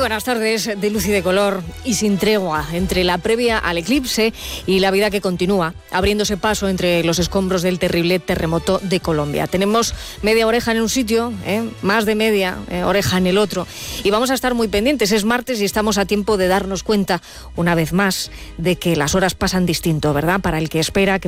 buenas tardes, de luz y de color y sin tregua entre la previa al eclipse y la vida que continúa, abriéndose paso entre los escombros del terrible terremoto de Colombia. Tenemos media oreja en un sitio, más de media oreja en el otro, y vamos a estar muy pendientes. Es martes y estamos a tiempo de darnos cuenta, una vez más, de que las horas pasan distinto, ¿verdad? Para el que espera que